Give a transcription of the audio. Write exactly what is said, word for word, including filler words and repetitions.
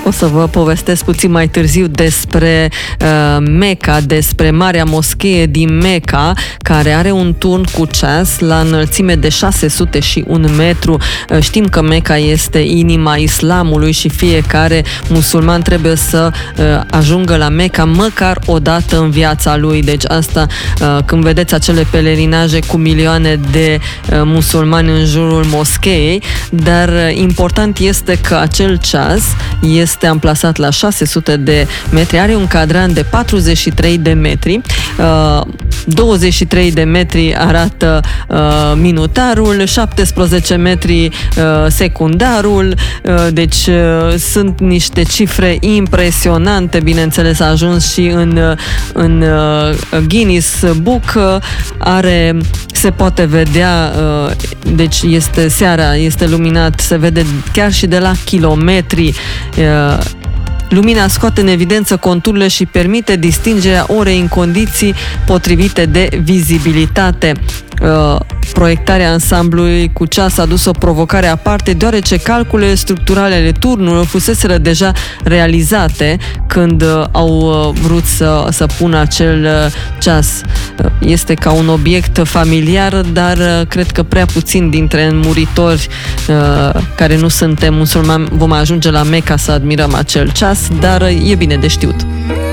O să vă povestesc puțin mai târziu despre uh, Mecca, despre Marea Moschee din Mecca, care are un turn cu ceas la înălțime de șase sute și unu metru. Uh, știm că Mecca este inima islamului și fiecare musulman trebuie să uh, ajungă la Mecca măcar o dată în viața lui. Deci asta, uh, când vedeți acele pelerinaje cu milioane de uh, musulmani în jurul moscheei, dar uh, important este că acel ceas este amplasat la șase sute de metri, are un cadran de patruzeci și trei de metri, uh, douăzeci și trei de metri arată uh, minutarul, șaptesprezece metri uh, secundarul, uh, deci uh, sunt niște cifre impresionante, bineînțeles a ajuns și în, în uh, Guinness Book, uh, are, se poate vedea, uh, deci este seara, este luminat, se vede chiar și de la kilometri. Uh, Lumina scoate în evidență conturile și permite distingerea orei în condiții potrivite de vizibilitate. Uh, proiectarea ansamblului cu ceas a dus o provocare aparte, deoarece calculele structurale ale turnurilor fuseseră deja realizate când uh, au uh, vrut să, să pună acel uh, ceas. Uh, este ca un obiect familiar, dar uh, cred că prea puțin dintre înmuritori uh, care nu suntem musulmani vom ajunge la Mecca să admirăm acel ceas, dar uh, e bine de știut.